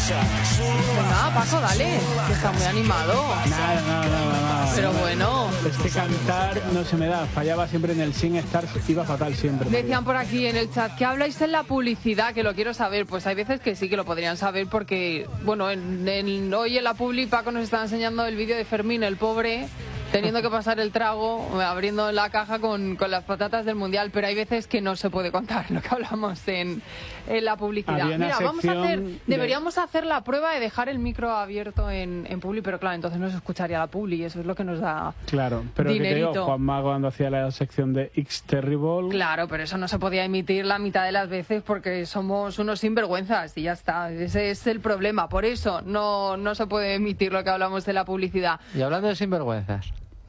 Venga, Paco, dale, que está muy animado. Nada. Pero bueno. Este cantar no se me da, fallaba siempre en el Sing Stars, iba fatal siempre. Decían por aquí en el chat que habláis en la publicidad, que lo quiero saber. Pues hay veces que sí que lo podrían saber porque, bueno, hoy en la publi Paco nos está enseñando el vídeo de Fermín, el pobre, teniendo que pasar el trago, abriendo la caja con las patatas del Mundial, pero hay veces que no se puede contar lo que hablamos en la publicidad. Mira, deberíamos hacer la prueba de dejar el micro abierto en publi, pero claro, entonces no se escucharía la publi y eso es lo que nos da claro, pero dinerito. Que te digo, Juanma cuando hacía la sección de X Terrible... Claro, pero eso no se podía emitir la mitad de las veces porque somos unos sinvergüenzas y ya está, ese es el problema, por eso no se puede emitir lo que hablamos de la publicidad. Y hablando de sinvergüenzas...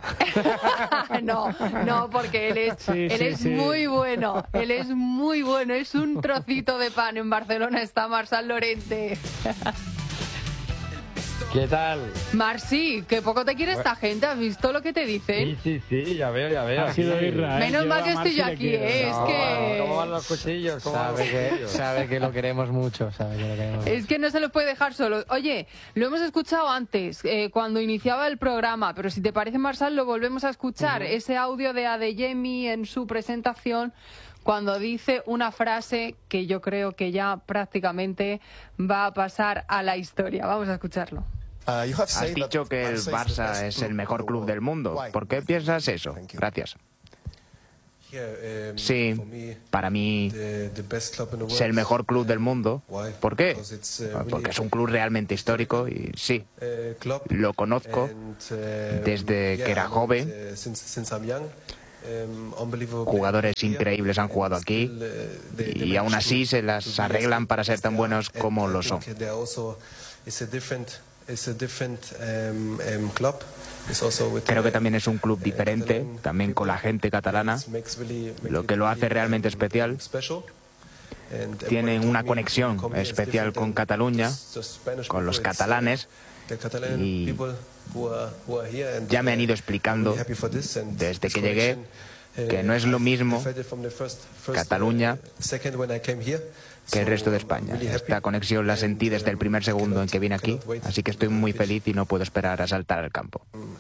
No, porque él es muy bueno, es un trocito de pan. En Barcelona está Marsal Lorente. ¿Qué tal? Marci, que poco te quiere esta gente, ¿has visto lo que te dicen? Sí, ya veo. Ha sido Irra, menos mal que estoy yo aquí, es que... ¿Cómo van los cuchillos? Sabe que lo queremos mucho, Es que no se los puede dejar solo. Oye, lo hemos escuchado antes, cuando iniciaba el programa, pero si te parece, Marsal, lo volvemos a escuchar. Ese audio de Adeyemi en su presentación, cuando dice una frase que yo creo que ya prácticamente va a pasar a la historia. Vamos a escucharlo. Has dicho que el Barça es el mejor club del mundo. ¿Por qué piensas eso? Gracias. Sí, para mí es el mejor club del mundo. ¿Por qué? Porque es un club realmente histórico y sí, lo conozco desde que era joven. Jugadores increíbles han jugado aquí y aún así se las arreglan para ser tan buenos como lo son. Creo que también es un club diferente, también con la gente catalana, lo que lo hace realmente especial. Tienen una conexión especial con Cataluña, con los catalanes, y ya me han ido explicando desde que llegué que no es lo mismo Cataluña que el resto de España. Esta conexión la sentí desde el primer segundo en que vine aquí, así que estoy muy feliz y no puedo esperar a saltar al campo.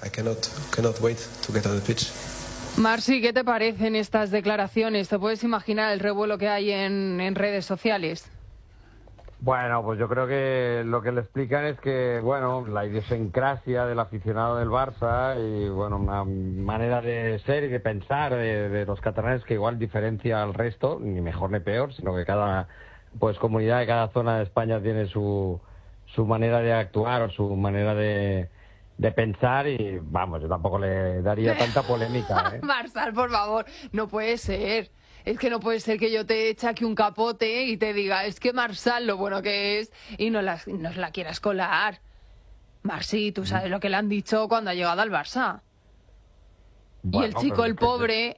Marci, ¿qué te parecen estas declaraciones? ¿Te puedes imaginar el revuelo que hay en redes sociales? Bueno, pues yo creo que lo que le explican es que, bueno, la idiosincrasia del aficionado del Barça y, bueno, una manera de ser y de pensar de los catalanes que igual diferencia al resto, ni mejor ni peor, sino que cada comunidad de cada zona de España tiene su manera de actuar o su manera de pensar y, vamos, yo tampoco le daría tanta polémica, ¿eh? Marsal, por favor, no puede ser. Es que no puede ser que yo te eche aquí un capote y te diga, es que Marsal lo bueno que es y no la quieras colar. Marci, tú sabes lo que le han dicho cuando ha llegado al Barça. Bueno, y el chico el pobre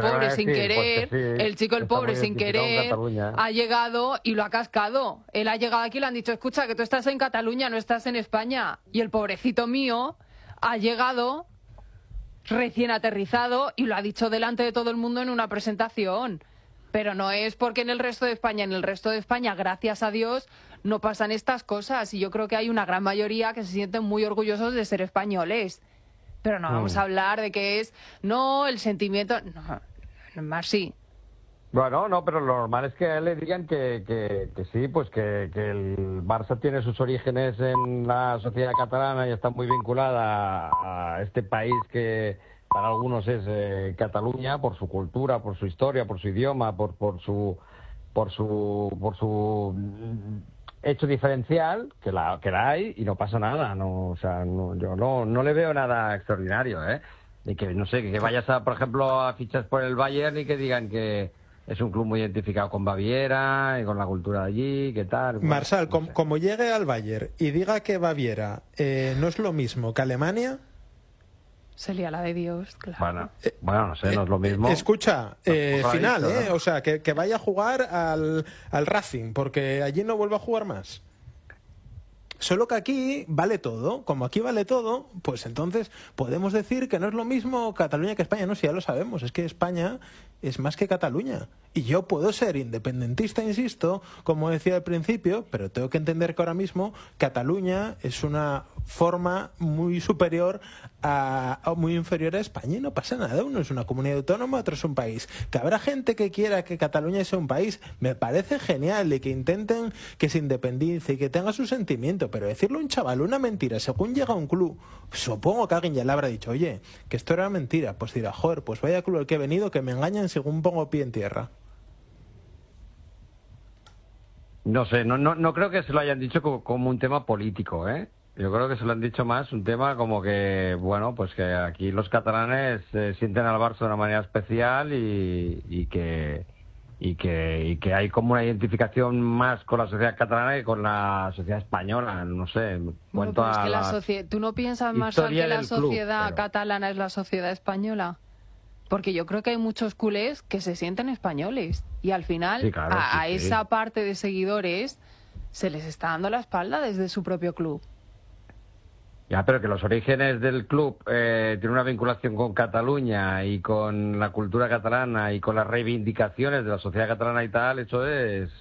sin querer ha llegado y lo ha cascado. Él ha llegado aquí y le han dicho, escucha, que tú estás en Cataluña, no estás en España. Y el pobrecito mío ha llegado recién aterrizado y lo ha dicho delante de todo el mundo en una presentación. Pero no es porque en el resto de España, gracias a Dios, no pasan estas cosas. Y yo creo que hay una gran mayoría que se sienten muy orgullosos de ser españoles. Pero no vamos a hablar de que es, no, el sentimiento, no, más sí. Bueno, no, pero lo normal es que a él le digan que sí, pues que el Barça tiene sus orígenes en la sociedad catalana y está muy vinculada a este país que para algunos es Cataluña, por su cultura, por su historia, por su idioma, por su hecho diferencial, que la hay y no pasa nada, yo no le veo nada extraordinario, y que no sé, que vayas por ejemplo a fichar por el Bayern y que digan que es un club muy identificado con Baviera y con la cultura de allí, ¿qué tal? Bueno, Marsal, no sé. como llegue al Bayern y diga que Baviera no es lo mismo que Alemania... Sería la de Dios, claro. Bueno, no sé, no es lo mismo. Escucha, final, ¿no? o sea, que vaya a jugar al Racing, porque allí no vuelva a jugar más. Solo que aquí vale todo. Como aquí vale todo, pues entonces podemos decir que no es lo mismo Cataluña que España. No, si ya lo sabemos, es que España es más que Cataluña. Y yo puedo ser independentista, insisto, como decía al principio, pero tengo que entender que ahora mismo Cataluña es una forma muy superior muy inferior a España, y no pasa nada. Uno es una comunidad autónoma, otro es un país. Que habrá gente que quiera que Cataluña sea un país, me parece genial, y que intenten que se independice y que tenga su sentimiento, pero decirle a un chaval una mentira según llega a un club, supongo que alguien ya le habrá dicho, oye, que esto era mentira, pues dirá, joder, pues vaya club al que he venido, que me engañan según pongo pie en tierra. No sé, no creo que se lo hayan dicho como un tema político, ¿eh? Yo creo que se lo han dicho más un tema como que, bueno, pues que aquí los catalanes sienten al Barça de una manera especial y que hay como una identificación más con la sociedad catalana que con la sociedad española, no sé. Bueno, pero es que ¿tú no piensas más que la sociedad catalana es la sociedad española? Porque yo creo que hay muchos culés que se sienten españoles y al final sí, claro, a esa parte de seguidores se les está dando la espalda desde su propio club. Ya, pero que los orígenes del club tienen una vinculación con Cataluña y con la cultura catalana y con las reivindicaciones de la sociedad catalana y tal, eso es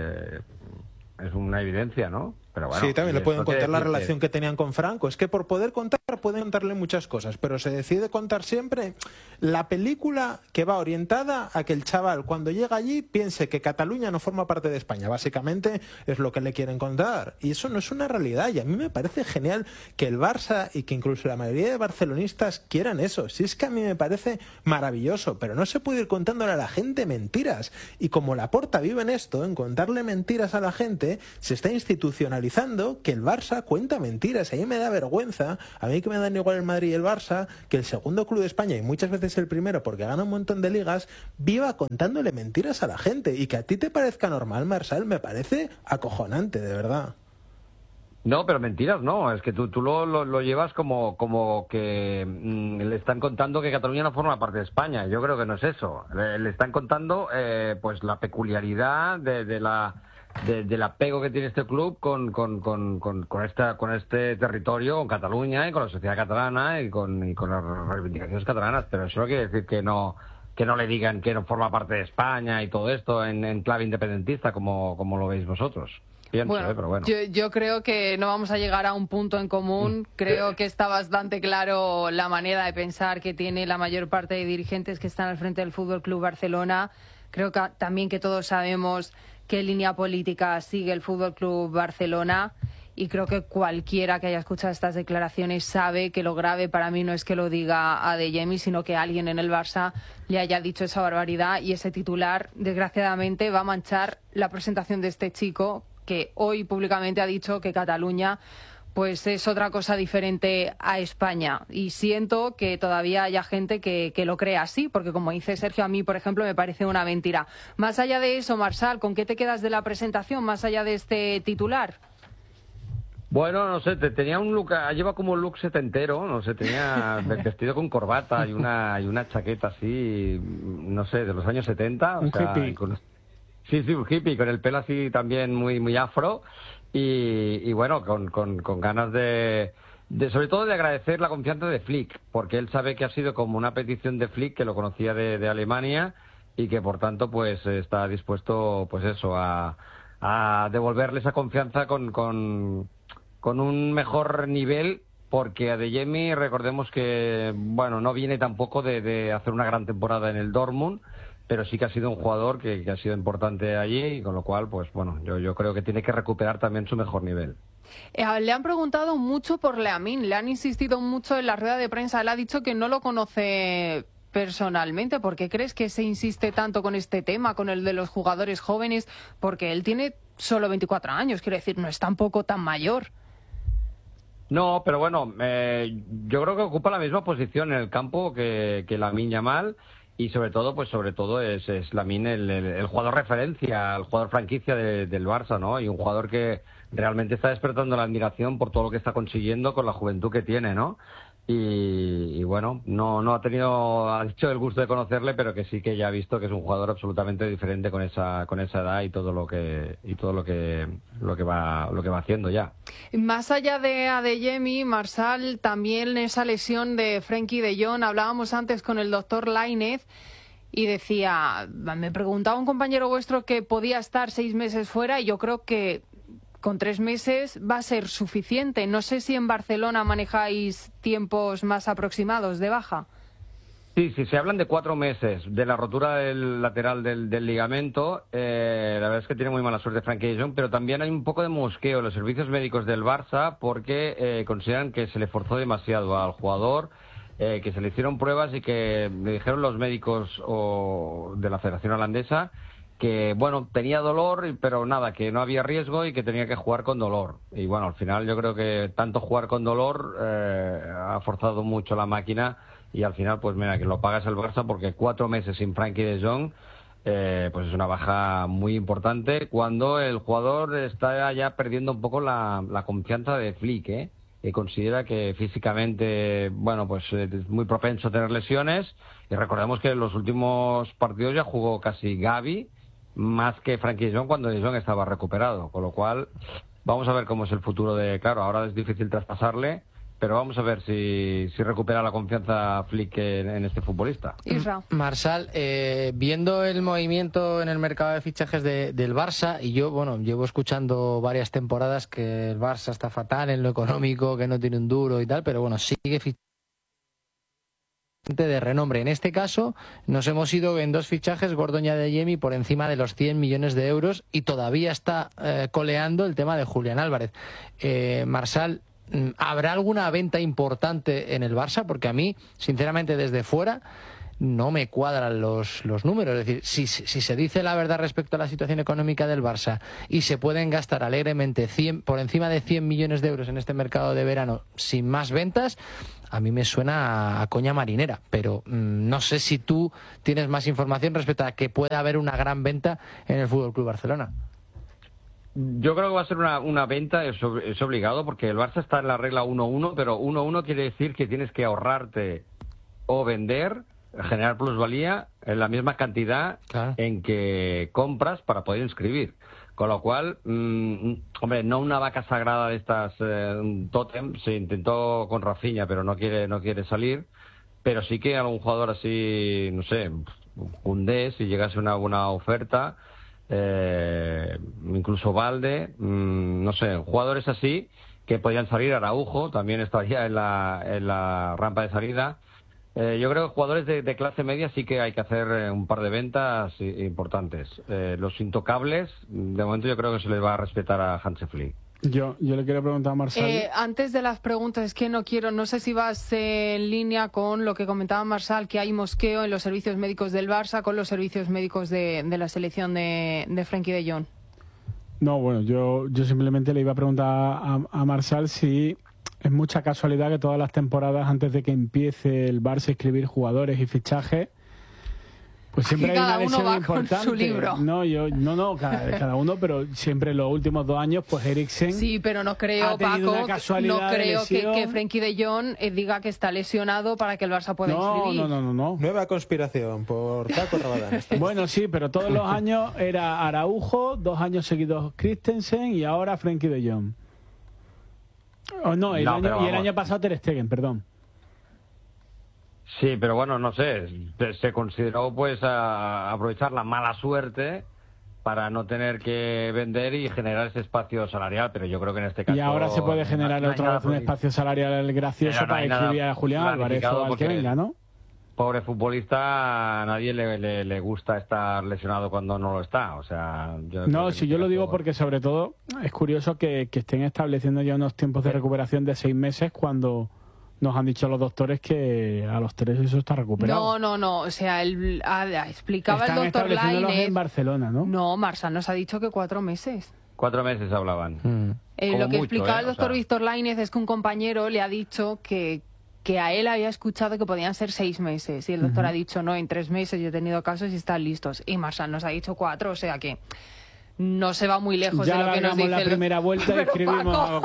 una evidencia, ¿no? Pero bueno, sí, también le pueden contar la relación que tenían con Franco. Es que por poder contar, pueden contarle muchas cosas, pero se decide contar siempre la película que va orientada a que el chaval, cuando llega allí, piense que Cataluña no forma parte de España. Básicamente es lo que le quieren contar. Y eso no es una realidad. Y a mí me parece genial que el Barça y que incluso la mayoría de barcelonistas quieran eso. Si es que a mí me parece maravilloso, pero no se puede ir contándole a la gente mentiras. Y como Laporta vive en esto, en contarle mentiras a la gente, se está institucionalizando que el Barça cuenta mentiras. A mí me da vergüenza, a mí que me dan igual el Madrid y el Barça, que el segundo club de España, y muchas veces el primero porque gana un montón de ligas, viva contándole mentiras a la gente. Y que a ti te parezca normal, Marsal, me parece acojonante, de verdad. No, pero mentiras no, es que tú lo llevas como que le están contando que Cataluña no forma parte de España. Yo creo que no es eso. Le están contando pues la peculiaridad del apego que tiene este club con este territorio, con Cataluña y con la sociedad catalana y con las reivindicaciones catalanas, pero eso no quiere decir que no le digan que no forma parte de España y todo esto en clave independentista como lo veis vosotros. Pienso, bueno, pero bueno. Yo creo que no vamos a llegar a un punto en común. Creo que está bastante claro la manera de pensar que tiene la mayor parte de dirigentes que están al frente del Fútbol Club Barcelona. Creo que también que todos sabemos qué línea política sigue el Fútbol Club Barcelona, y creo que cualquiera que haya escuchado estas declaraciones sabe que lo grave para mí no es que lo diga Adeyemi, sino que alguien en el Barça le haya dicho esa barbaridad, y ese titular, desgraciadamente, va a manchar la presentación de este chico, que hoy públicamente ha dicho que Cataluña pues es otra cosa diferente a España. Y siento que todavía haya gente que lo crea así, porque como dice Sergio, a mí, por ejemplo, me parece una mentira. Más allá de eso, Marsal, ¿con qué te quedas de la presentación, más allá de este titular? Bueno, no sé, tenía un look, lleva como un look setentero, no sé, tenía vestido con corbata y una chaqueta así, no sé, de los años 70. Un hippie. Sí, un hippie, con el pelo así también muy afro. Y bueno, con ganas de sobre todo de agradecer la confianza de Flick, porque él sabe que ha sido como una petición de Flick, que lo conocía de Alemania, y que por tanto pues está dispuesto pues eso a devolverle esa confianza con un mejor nivel, porque Adeyemi, recordemos que bueno, no viene tampoco de hacer una gran temporada en el Dortmund, pero sí que ha sido un jugador que ha sido importante allí, y con lo cual, pues bueno, yo creo que tiene que recuperar también su mejor nivel. Le han preguntado mucho por Lamine, le han insistido mucho en la rueda de prensa, él ha dicho que no lo conoce personalmente. ¿Por qué crees que se insiste tanto con este tema, con el de los jugadores jóvenes? Porque él tiene solo 24 años, quiero decir, no es tampoco tan mayor. No, pero bueno, yo creo que ocupa la misma posición en el campo que Lamine Yamal. Y sobre todo es Lamine el jugador referencia, el jugador franquicia del Barça, ¿no? Y un jugador que realmente está despertando la admiración por todo lo que está consiguiendo con la juventud que tiene, ¿no? Y bueno, no ha dicho el gusto de conocerle, pero que sí que ya ha visto que es un jugador absolutamente diferente con esa edad y todo lo que va haciendo ya. Más allá de Adeyemi, Marsal, también esa lesión de Frenkie de Jong, hablábamos antes con el doctor Lainez y decía, me preguntaba un compañero vuestro que podía estar 6 meses fuera y yo creo que con 3 meses va a ser suficiente. No sé si en Barcelona manejáis tiempos más aproximados de baja. Sí, se hablan de 4 meses de la rotura del lateral del ligamento. La verdad es que tiene muy mala suerte Frenkie de Jong, pero también hay un poco de mosqueo en los servicios médicos del Barça porque consideran que se le forzó demasiado al jugador, que se le hicieron pruebas y que le dijeron los médicos de la Federación Holandesa que, bueno, tenía dolor, pero nada, que no había riesgo y que tenía que jugar con dolor. Y bueno, al final yo creo que tanto jugar con dolor ha forzado mucho la máquina y al final, pues mira, que lo pagas el Barça porque 4 meses sin Frenkie de Jong, pues es una baja muy importante cuando el jugador está ya perdiendo un poco la confianza de Flick, que considera que físicamente, bueno, pues es muy propenso a tener lesiones. Y recordemos que en los últimos partidos ya jugó casi Gavi, más que Frenkie de Jong cuando de Jong estaba recuperado, con lo cual vamos a ver cómo es el futuro claro, ahora es difícil traspasarle, pero vamos a ver si recupera la confianza Flick en este futbolista. Marsal, viendo el movimiento en el mercado de fichajes del Barça, y yo, bueno, llevo escuchando varias temporadas que el Barça está fatal en lo económico, que no tiene un duro y tal, pero bueno, sigue fichando de renombre. En este caso nos hemos ido en 2 fichajes, Gordon y Adeyemi, por encima de los 100 millones de euros y todavía está coleando el tema de Julián Álvarez. Marsal, ¿habrá alguna venta importante en el Barça? Porque a mí, sinceramente, desde fuera no me cuadran los números. Es decir, si se dice la verdad respecto a la situación económica del Barça y se pueden gastar alegremente por encima de 100 millones de euros en este mercado de verano sin más ventas, a mí me suena a coña marinera, pero no sé si tú tienes más información respecto a que pueda haber una gran venta en el FC Barcelona. Yo creo que va a ser una venta, es obligado, porque el Barça está en la regla 1-1, pero 1-1 quiere decir que tienes que ahorrarte o vender, generar plusvalía en la misma cantidad en que compras para poder inscribir. Con lo cual, hombre, no una vaca sagrada de estas tótem, se intentó con Rafinha, pero no quiere salir, pero sí que algún jugador así, no sé, Koundé, si llegase una buena oferta, incluso Valde, no sé, jugadores así que podrían salir. Araujo también estaría en la rampa de salida. Yo creo que jugadores de clase media sí que hay que hacer un par de ventas importantes. Los intocables, de momento yo creo que se les va a respetar a Hansi Flick. Yo le quiero preguntar a Marsal. Antes de las preguntas, es que no sé si vas en línea con lo que comentaba Marsal, que hay mosqueo en los servicios médicos del Barça con los servicios médicos de la selección de Frenkie de Jong. No, bueno, yo simplemente le iba a preguntar a Marsal si es mucha casualidad que todas las temporadas antes de que empiece el Barça a escribir jugadores y fichajes, pues siempre hay una lesión importante. Con su libro. No, cada uno, pero siempre los últimos 2 años, pues Eriksen. Sí, pero no creo, Paco, no creo que Frenkie de Jong diga que está lesionado para que el Barça pueda inscribir. No. Nueva conspiración por Paco Rabadán. Bueno, sí, pero todos los años era Araujo, 2 años seguidos Christensen y ahora Frenkie de Jong. El año pasado Ter Stegen, perdón. Sí, pero bueno, no sé, se consideró pues aprovechar la mala suerte para no tener que vender y generar ese espacio salarial, pero yo creo que en este caso... Y ahora se puede generar otra vez un espacio salarial gracioso para inscribir a Julián Álvarez o al que venga, ¿no? Pobre futbolista, a nadie le gusta estar lesionado cuando no lo está, o sea... Yo lo digo porque sobre todo es curioso que estén estableciendo ya unos tiempos de recuperación de 6 meses cuando... Nos han dicho los doctores que a los 3 eso está recuperado. No. O sea, explicaba Están el doctor Lainez en Barcelona, ¿no? No, Marsal nos ha dicho que 4 meses. 4 meses hablaban. Lo que explicaba el doctor Víctor Lainez es que un compañero le ha dicho que a él había escuchado que podían ser 6 meses. Y el doctor ha dicho, no, en 3 meses yo he tenido casos y están listos. Y Marsal nos ha dicho 4, o sea que no se va muy lejos de lo que nos dice la primera vuelta y escribimos...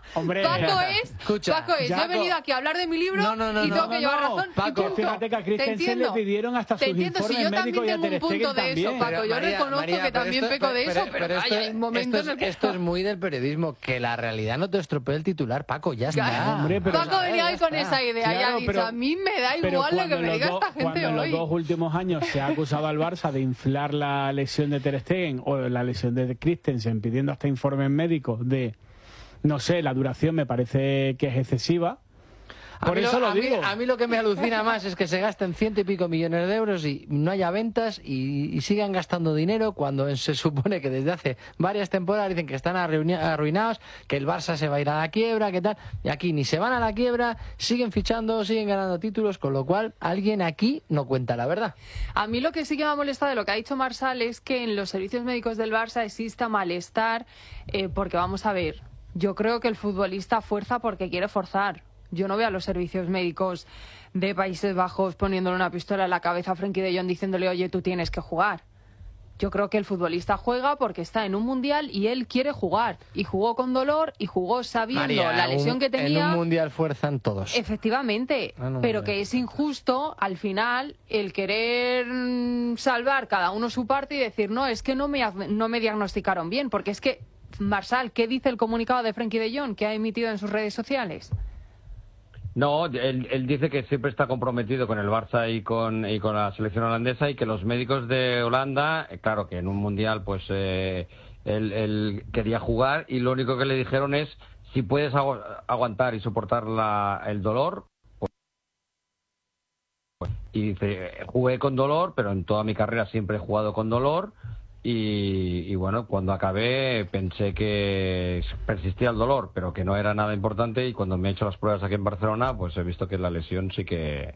Hombre, Paco es, yo he venido aquí a hablar de mi libro y tengo que llevar razón. Paco, fíjate que a Christensen le pidieron hasta sus informes médicos y a Ter Stegen también. Paco, yo reconozco que también peco de eso, pero hay momentos en el que... Esto es muy del periodismo, que la realidad no te estropee el titular, Paco, ya está. Hombre, Paco venía hoy con esa idea y ha dicho, a mí me da igual lo que me diga esta gente hoy. Cuando en los 2 últimos años se ha acusado al Barça de inflar la lesión de Ter Stegen o la lesión de Christensen, pidiendo hasta informes médicos de, no sé, la duración me parece que es excesiva. Por eso lo digo. A mí lo que me alucina más es que se gasten 100 y pico millones de euros y no haya ventas y sigan gastando dinero cuando se supone que desde hace varias temporadas dicen que están arruinados, que el Barça se va a ir a la quiebra, que tal. Y aquí ni se van a la quiebra, siguen fichando, siguen ganando títulos, con lo cual alguien aquí no cuenta la verdad. A mí lo que sí que me ha molestado de lo que ha dicho Marsal es que en los servicios médicos del Barça exista malestar, porque vamos a ver, yo creo que el futbolista fuerza porque quiere forzar. Yo no veo a los servicios médicos de Países Bajos poniéndole una pistola en la cabeza a Frenkie de Jong diciéndole, oye, tú tienes que jugar. Yo creo que el futbolista juega porque está en un mundial y él quiere jugar. Y jugó con dolor y jugó sabiendo la lesión que tenía. En un mundial fuerzan todos. Efectivamente, pero que es injusto al final el querer salvar cada uno su parte y decir, no, es que no me diagnosticaron bien. Porque es que, Marsal, ¿qué dice el comunicado de Frenkie de Jong que ha emitido en sus redes sociales? No, él dice que siempre está comprometido con el Barça y con la selección holandesa y que los médicos de Holanda, claro que en un mundial pues él quería jugar y lo único que le dijeron es si puedes aguantar y soportar el dolor. Y dice, jugué con dolor, pero en toda mi carrera siempre he jugado con dolor. Y bueno, cuando acabé pensé que persistía el dolor, pero que no era nada importante, y cuando me he hecho las pruebas aquí en Barcelona, pues he visto que la lesión sí que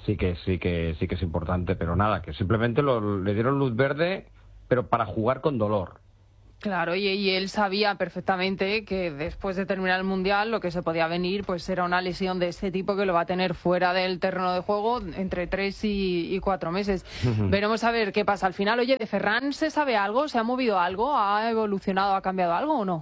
es importante, pero nada, que simplemente le dieron luz verde, pero para jugar con dolor. Claro, y él sabía perfectamente que después de terminar el Mundial lo que se podía venir pues era una lesión de ese tipo que lo va a tener fuera del terreno de juego entre 3 y 4 meses. Veremos a ver qué pasa al final. Oye, ¿de Ferran se sabe algo? ¿Se ha movido algo? ¿Ha evolucionado? ¿Ha cambiado algo o no?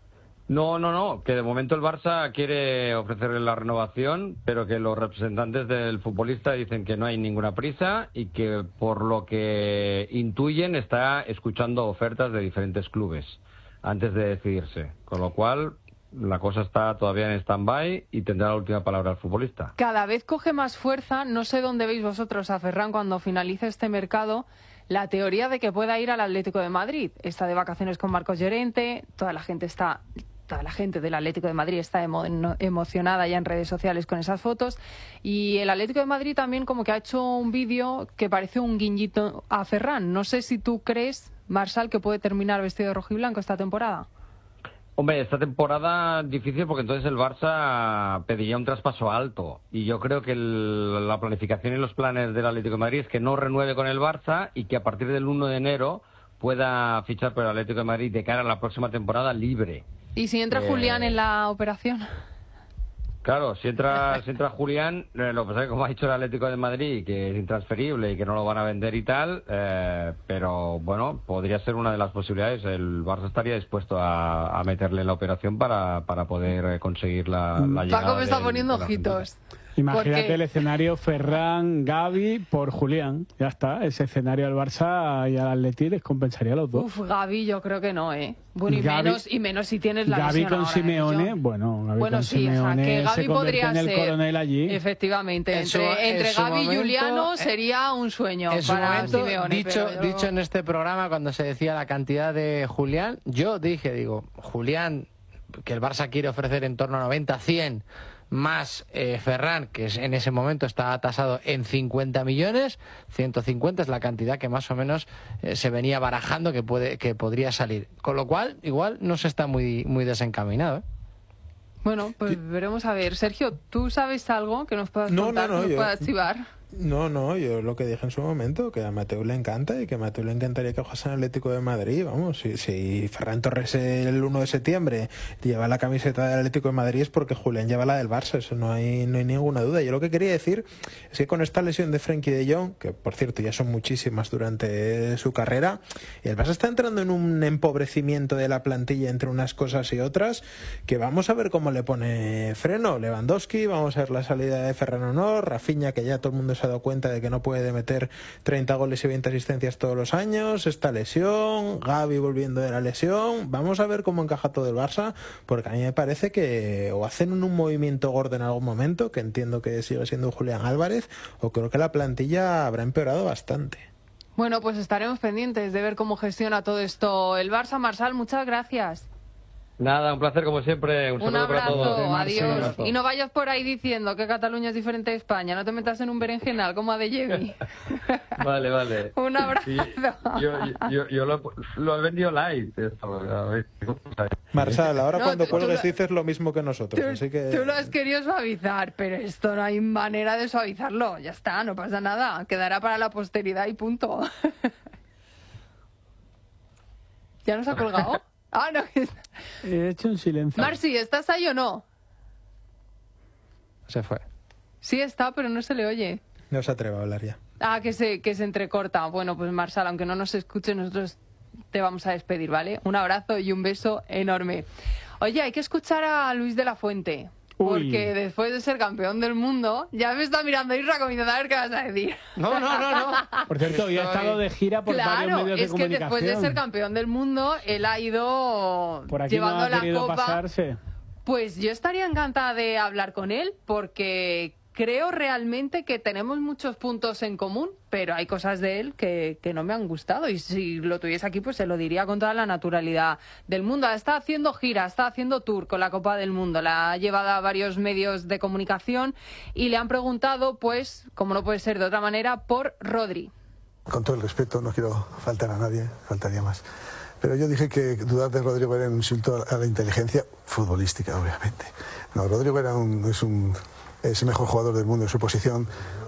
No, que de momento el Barça quiere ofrecerle la renovación, pero que los representantes del futbolista dicen que no hay ninguna prisa y que por lo que intuyen está escuchando ofertas de diferentes clubes antes de decidirse, con lo cual la cosa está todavía en stand-by y tendrá la última palabra el futbolista. Cada vez coge más fuerza, no sé dónde veis vosotros a Ferran cuando finalice este mercado, la teoría de que pueda ir al Atlético de Madrid. Está de vacaciones con Marcos Llorente, toda la gente del Atlético de Madrid está emocionada ya en redes sociales con esas fotos, y el Atlético de Madrid también como que ha hecho un vídeo que parece un guiñito a Ferran. No sé si tú crees, Marsal, que puede terminar vestido de rojiblanco esta temporada. Hombre, esta temporada difícil porque entonces el Barça pediría un traspaso alto, y yo creo que la planificación y los planes del Atlético de Madrid es que no renueve con el Barça y que a partir del 1 de enero pueda fichar por el Atlético de Madrid de cara a la próxima temporada libre. ¿Y si entra Julián en la operación? Claro, si entra Julián, lo que pasa es que como ha dicho el Atlético de Madrid, que es intransferible y que no lo van a vender y tal, pero bueno, podría ser una de las posibilidades. El Barça estaría dispuesto a meterle en la operación para poder conseguir la llegada. Paco me está poniendo ojitos. Imagínate el escenario Ferran, Gavi por Julián. Ya está, ese escenario al Barça y al Atleti les compensaría a los dos. Gavi yo creo que no, ¿eh? Bueno, y menos si tienes la Gavi lesión con ahora, Simeone, Gavi con sí, Simeone, o sea, que Gavi podría en el ser coronel allí. Efectivamente, entre Gavi y Juliano sería un sueño para Simeone. Dicho en este programa, cuando se decía la cantidad de Julián, yo digo, Julián, que el Barça quiere ofrecer en torno a 90, 100... más Ferran, que en ese momento está tasado en 50 millones, 150 es la cantidad que más o menos se venía barajando que podría salir. Con lo cual, igual no se está muy desencaminado, ¿eh? Bueno, pues veremos a ver. Sergio, ¿tú sabes algo que nos puedas contar, que nos puedas chivar? No, yo lo que dije en su momento, que a Mateu le encanta y que a Mateu le encantaría que jugase en el Atlético de Madrid. Vamos, si Ferran Torres el 1 de septiembre lleva la camiseta del Atlético de Madrid es porque Julián lleva la del Barça, eso no hay ninguna duda. Yo lo que quería decir es que con esta lesión de Frenkie de Jong, que por cierto ya son muchísimas durante su carrera, el Barça está entrando en un empobrecimiento de la plantilla entre unas cosas y otras, que vamos a ver cómo le pone freno Lewandowski, vamos a ver la salida de Ferran Honor, Rafinha, que ya todo el mundo se ha dado cuenta de que no puede meter 30 goles y 20 asistencias todos los años, esta lesión, Gavi volviendo de la lesión. Vamos a ver cómo encaja todo el Barça, porque a mí me parece que o hacen un movimiento gordo en algún momento, que entiendo que sigue siendo Julián Álvarez, o creo que la plantilla habrá empeorado bastante. Bueno, pues estaremos pendientes de ver cómo gestiona todo esto el Barça. Marsal, muchas gracias. Nada, un placer como siempre. Un saludo para todos. Adiós. Y no vayas por ahí diciendo que Cataluña es diferente de España. No te metas en un berenjenal como a De Jemi. Vale. Un abrazo. Yo lo he vendido live. Marsal, ahora cuando cuelgues dices lo mismo que nosotros. Así que... Tú lo has querido suavizar, pero esto no hay manera de suavizarlo. Ya está, no pasa nada. Quedará para la posteridad y punto. ¿Ya nos ha colgado? Ah, no. He hecho un silencio. Marci, ¿estás ahí o no? Se fue. Sí está, pero no se le oye. No se atreve a hablar ya. Ah, que se entrecorta. Bueno, pues Marsal, aunque no nos escuche, nosotros te vamos a despedir, ¿vale? Un abrazo y un beso enorme. Oye, hay que escuchar a Luis de la Fuente. Porque después de ser campeón del mundo, ya me está mirando Isra como diciendo, a ver qué vas a decir. No. Por cierto, hoy ha estado de gira por varios medios de comunicación. Es que después de ser campeón del mundo, él ha ido por aquí llevando no ha la copa. Pasarse. Pues yo estaría encantada de hablar con él, porque creo realmente que tenemos muchos puntos en común, pero hay cosas de él que no me han gustado, y si lo tuviese aquí pues se lo diría con toda la naturalidad del mundo. Está haciendo gira, está haciendo tour con la Copa del Mundo, la ha llevado a varios medios de comunicación y le han preguntado, pues, como no puede ser de otra manera, por Rodri. Con todo el respeto, no quiero faltar a nadie, faltaría más. Pero yo dije que dudar de Rodrigo era un insulto a la inteligencia futbolística, obviamente. No, Rodrigo es el mejor jugador del mundo en su posición,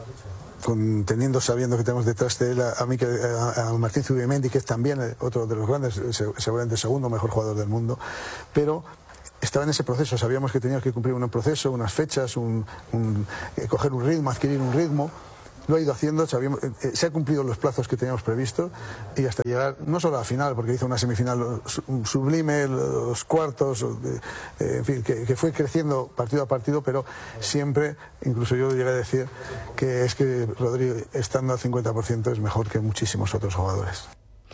sabiendo que tenemos detrás de él a Martín Zubimendi, que es también otro de los grandes, seguramente el segundo mejor jugador del mundo, pero estaba en ese proceso, sabíamos que teníamos que cumplir un proceso, unas fechas, coger un ritmo, adquirir un ritmo. Lo ha ido haciendo, se ha cumplido los plazos que teníamos previstos y hasta llegar no solo a la final, porque hizo una semifinal sublime, los cuartos, en fin, que fue creciendo partido a partido, pero siempre, incluso yo llegué a decir que Rodrigo, estando al 50%, es mejor que muchísimos otros jugadores.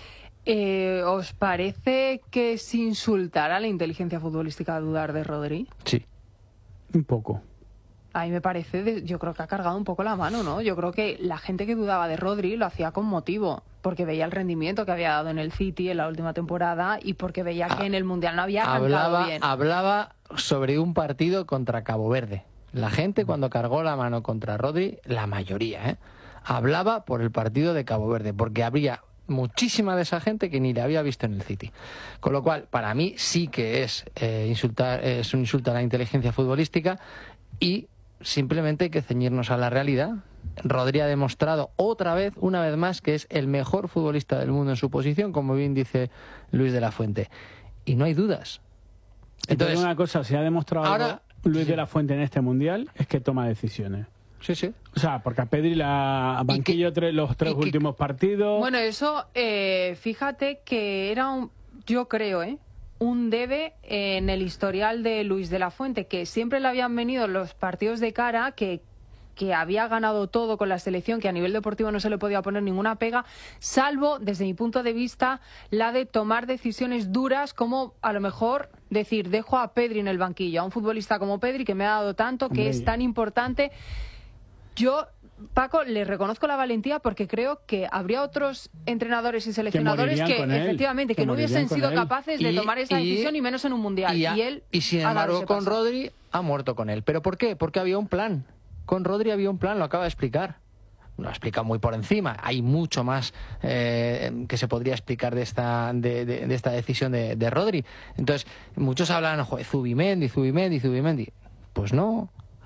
¿Os parece que es insultar a la inteligencia futbolística dudar de Rodri? Sí. Un poco. A mí me parece, yo creo que ha cargado un poco la mano, ¿no? Yo creo que la gente que dudaba de Rodri lo hacía con motivo, porque veía el rendimiento que había dado en el City en la última temporada y porque veía que en el Mundial no había arrancado bien. Hablaba sobre un partido contra Cabo Verde. La gente cuando cargó la mano contra Rodri, la mayoría, hablaba por el partido de Cabo Verde, porque habría muchísima de esa gente que ni le había visto en el City. Con lo cual, para mí sí que es un insulto a la inteligencia futbolística y simplemente hay que ceñirnos a la realidad. Rodri ha demostrado una vez más, que es el mejor futbolista del mundo en su posición, como bien dice Luis de la Fuente. Y no hay dudas. Entonces, una cosa, si ha demostrado ahora, Luis de la Fuente en este Mundial, es que toma decisiones. Sí. O sea, porque a Pedri la banquillo los tres últimos partidos. Bueno, eso, fíjate que era yo creo, un debe en el historial de Luis de la Fuente, que siempre le habían venido los partidos de cara, que había ganado todo con la selección, que a nivel deportivo no se le podía poner ninguna pega, salvo, desde mi punto de vista, la de tomar decisiones duras, como a lo mejor decir, dejo a Pedri en el banquillo, a un futbolista como Pedri, que me ha dado tanto, que es tan importante. Yo, Paco, le reconozco la valentía, porque creo que habría otros entrenadores y seleccionadores que efectivamente que no hubiesen sido capaces de tomar esa decisión, y menos en un Mundial. Y sin embargo, con Rodri ha muerto con él. ¿Pero por qué? Porque había un plan. Con Rodri había un plan, lo acaba de explicar. Lo ha explicado muy por encima. Hay mucho más que se podría explicar de esta decisión de Rodri. Entonces, muchos hablan, Zubimendi. Pues no.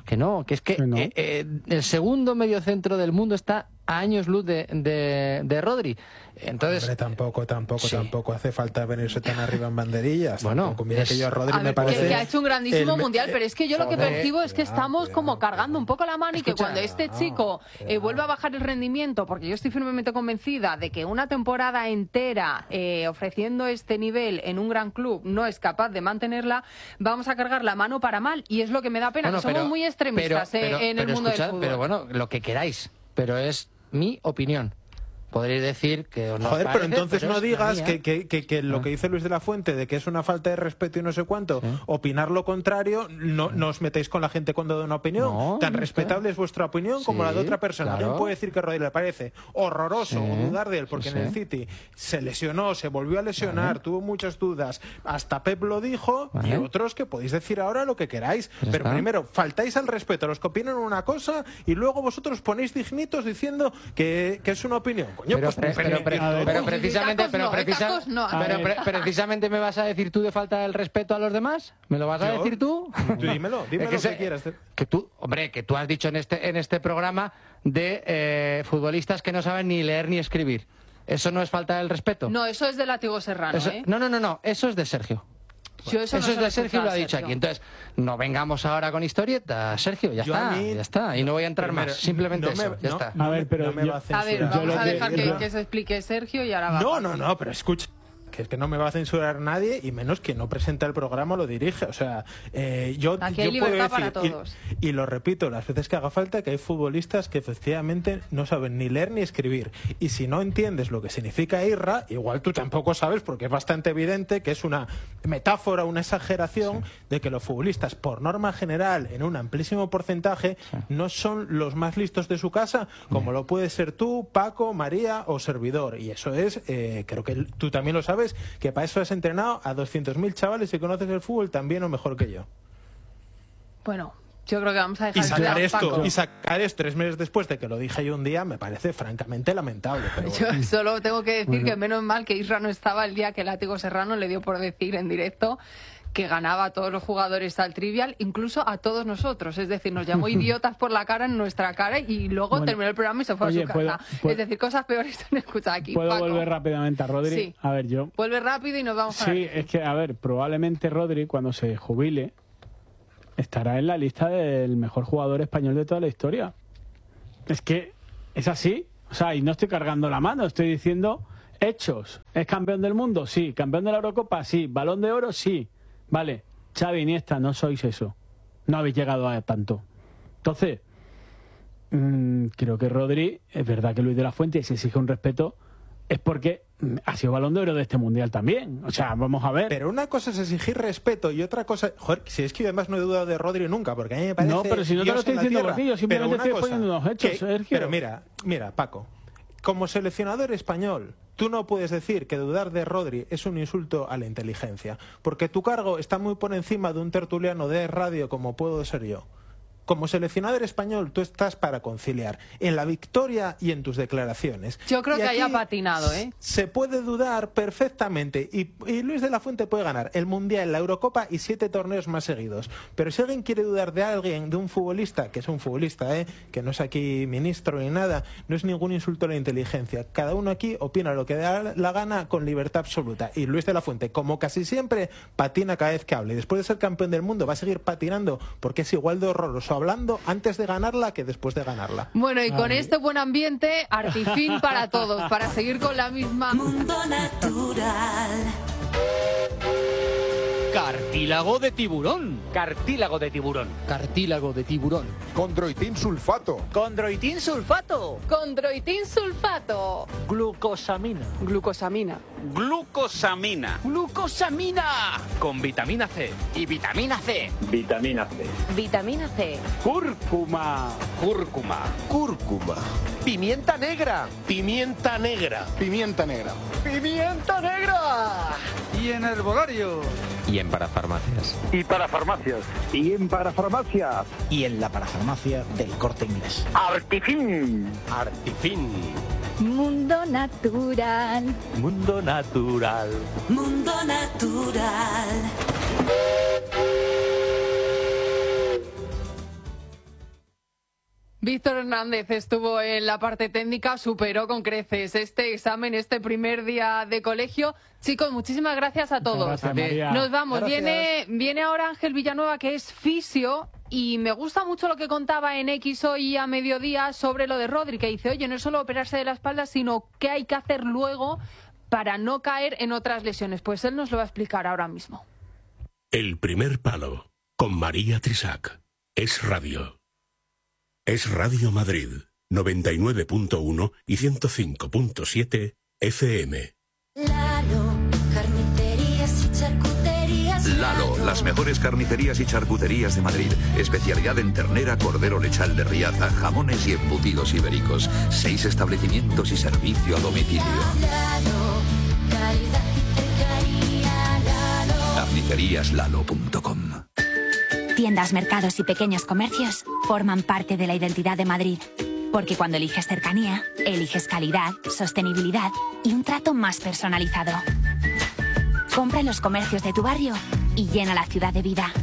Que no, que es que no. El segundo mediocentro del mundo está a años luz de Rodri. Entonces, hombre, tampoco hace falta venirse tan arriba en banderillas. Bueno, mira que yo a Rodri me parece que ha hecho un grandísimo mundial, pero es que yo lo que percibo es que estamos como cargando un poco la mano y que cuando este chico vuelva a bajar el rendimiento, porque yo estoy firmemente convencida de que una temporada entera ofreciendo este nivel en un gran club no es capaz de mantenerla, vamos a cargar la mano para mal, y es lo que me da pena, que somos muy extremistas en el mundo del fútbol. Pero bueno, lo que queráis, pero es mi opinión. Podréis decir que os Joder, parece, pero entonces no digas que lo ¿no? que dice Luis de la Fuente de que es una falta de respeto y no sé cuánto, opinar lo contrario, no os metéis con la gente cuando da una opinión. Tan respetable es vuestra opinión como la de otra persona. Claro. ¿Quién puede decir que Rodri le parece horroroso o dudar de él? Porque en el City se lesionó, se volvió a lesionar, tuvo muchas dudas, hasta Pep lo dijo, y otros que podéis decir ahora lo que queráis. Pero primero, faltáis al respeto a los que opinan una cosa y luego vosotros ponéis dignitos diciendo que es una opinión. Coño, pero precisamente me vas a decir tú de falta del respeto a los demás. ¿Me lo vas a decir tú? Dímelo lo que quieras. Que tú has dicho en este programa de futbolistas que no saben ni leer ni escribir. ¿Eso no es falta del respeto? No, eso es de Látigo Serrano. No, eso es de Sergio. Eso es de Sergio, lo ha dicho aquí. Entonces, no vengamos ahora con historietas, Sergio, ya está. Y no voy a entrar más, simplemente eso, ya está. A ver, pero vamos a dejar que se explique Sergio y ahora va. No, pero escucha. Que es que no me va a censurar nadie, y menos quien no presenta el programa o lo dirige. O sea, yo puedo decir, y lo repito las veces que haga falta, que hay futbolistas que efectivamente no saben ni leer ni escribir. Y si no entiendes lo que significa IRRA, igual tú tampoco sabes, porque es bastante evidente que es una metáfora, una exageración de que los futbolistas, por norma general, en un amplísimo porcentaje, no son los más listos de su casa, como lo puede ser tú, Paco, María o servidor. Y eso es, creo que tú también lo sabes, que para eso has entrenado a 200.000 chavales y conoces el fútbol tan bien o mejor que yo. Bueno, yo creo que vamos a dejar y sacar esto 3 meses después de que lo dije yo un día me parece francamente lamentable. Pero bueno. Yo solo tengo que decir que menos mal que Isra no estaba el día que Látigo Serrano le dio por decir en directo que ganaba a todos los jugadores al Trivial, incluso a todos nosotros. Es decir, nos llamó idiotas por la cara en nuestra cara y luego terminó el programa y se fue a su casa. Es decir, cosas peores se han escuchado aquí. ¿Puedo Paco volver rápidamente a Rodri? Sí. A ver, yo... Vuelve rápido y nos vamos a... Sí, es que, a ver, probablemente Rodri, cuando se jubile, estará en la lista del mejor jugador español de toda la historia. Es que es así. O sea, y no estoy cargando la mano, estoy diciendo hechos. ¿Es campeón del mundo? Sí. ¿Campeón de la Eurocopa? Sí. ¿Balón de oro? Sí. Vale, Xavi, Iniesta, no sois eso. No habéis llegado a tanto. Entonces, creo que Rodri, es verdad que Luis de la Fuente se exige un respeto, es porque ha sido Balón de Oro de este Mundial también. O sea, vamos a ver. Pero una cosa es exigir respeto y otra cosa... Joder, si es que además no he dudado de Rodri nunca, porque a mí me parece... No, pero si no te lo estoy diciendo por mí, yo simplemente estoy poniendo unos hechos, Sergio. Pero mira, Paco, como seleccionador español, tú no puedes decir que dudar de Rodri es un insulto a la inteligencia, porque tu cargo está muy por encima de un tertuliano de radio como puedo ser yo. Como seleccionador español, tú estás para conciliar en la victoria y en tus declaraciones. Yo creo que haya patinado, ¿eh? Se puede dudar perfectamente y Luis de la Fuente puede ganar el Mundial, la Eurocopa y 7 torneos más seguidos. Pero si alguien quiere dudar de alguien, de un futbolista, que es un futbolista, que no es aquí ministro ni nada, no es ningún insulto a la inteligencia. Cada uno aquí opina lo que da la gana con libertad absoluta. Y Luis de la Fuente, como casi siempre, patina cada vez que hable. Y después de ser campeón del mundo va a seguir patinando porque es igual de horroroso hablando antes de ganarla que después de ganarla. Bueno, y con este buen ambiente, artifín para todos, para seguir con la misma... Mundo Natural. Cartílago de tiburón. Cartílago de tiburón. Cartílago de tiburón. Condroitín sulfato. Condroitín sulfato. Condroitín sulfato. Glucosamina. Glucosamina. Glucosamina. Glucosamina. Con vitamina C. Y vitamina C. Vitamina C. Vitamina C. Cúrcuma. Cúrcuma. Cúrcuma. Pimienta negra. Pimienta negra. Pimienta negra. Pimienta negra. Y en herbolario. Y en parafarmacias. Y para farmacias. Y en parafarmacias. Y en la parafarmacia del Corte Inglés. Artifín. Artifín. Mundo Natural. Mundo Natural. Mundo Natural. Víctor Hernández estuvo en la parte técnica, superó con creces este examen, este primer día de colegio. Chicos, muchísimas gracias a todos. Gracias, María. Nos vamos. Gracias. Viene ahora Ángel Villanueva, que es fisio, y me gusta mucho lo que contaba en X hoy a mediodía sobre lo de Rodri, que dice, oye, no es solo operarse de la espalda, sino qué hay que hacer luego para no caer en otras lesiones. Pues él nos lo va a explicar ahora mismo. El primer palo, con María Trisac. Es radio. Es Radio Madrid, 99.1 y 105.7 FM. Lalo, carnicerías y charcuterías. Lalo, las mejores carnicerías y charcuterías de Madrid. Especialidad en ternera, cordero lechal de Riaza, jamones y embutidos ibéricos. 6 establecimientos y servicio a domicilio. Lalo, calidad y cercanía. Lalo. Carniceríaslalo.com. Tiendas, mercados y pequeños comercios forman parte de la identidad de Madrid. Porque cuando eliges cercanía, eliges calidad, sostenibilidad y un trato más personalizado. Compra en los comercios de tu barrio y llena la ciudad de vida.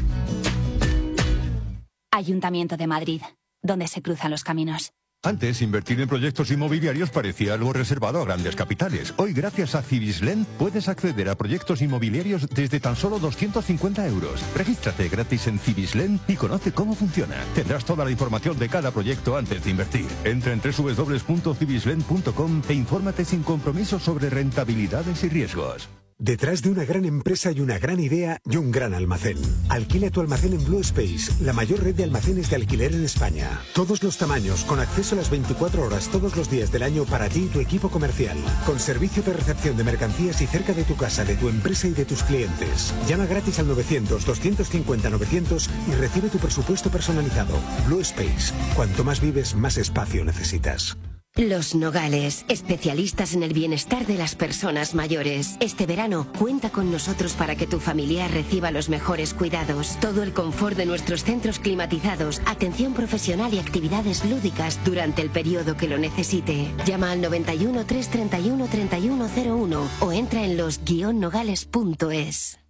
Ayuntamiento de Madrid, donde se cruzan los caminos. Antes, invertir en proyectos inmobiliarios parecía algo reservado a grandes capitales. Hoy, gracias a Cibislen, puedes acceder a proyectos inmobiliarios desde tan solo 250 euros. Regístrate gratis en Cibislen y conoce cómo funciona. Tendrás toda la información de cada proyecto antes de invertir. Entra en www.cibislen.com e infórmate sin compromiso sobre rentabilidades y riesgos. Detrás de una gran empresa hay una gran idea y un gran almacén. Alquila tu almacén en Blue Space, la mayor red de almacenes de alquiler en España. Todos los tamaños, con acceso a las 24 horas todos los días del año para ti y tu equipo comercial. Con servicio de recepción de mercancías y cerca de tu casa, de tu empresa y de tus clientes. Llama gratis al 900-250-900 y recibe tu presupuesto personalizado. Blue Space. Cuanto más vives, más espacio necesitas. Los Nogales, especialistas en el bienestar de las personas mayores. Este verano, cuenta con nosotros para que tu familiar reciba los mejores cuidados. Todo el confort de nuestros centros climatizados, atención profesional y actividades lúdicas durante el periodo que lo necesite. Llama al 91 331 3101 o entra en los-nogales.es.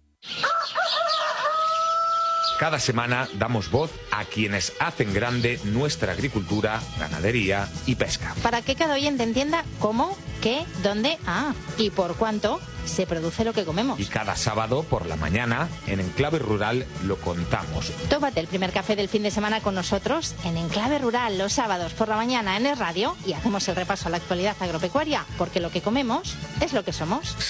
Cada semana damos voz a quienes hacen grande nuestra agricultura, ganadería y pesca. Para que cada oyente entienda cómo, qué, dónde, y por cuánto se produce lo que comemos. Y cada sábado por la mañana, en Enclave Rural, lo contamos. Tómate el primer café del fin de semana con nosotros en Enclave Rural los sábados por la mañana en Es Radio y hacemos el repaso a la actualidad agropecuaria, porque lo que comemos es lo que somos.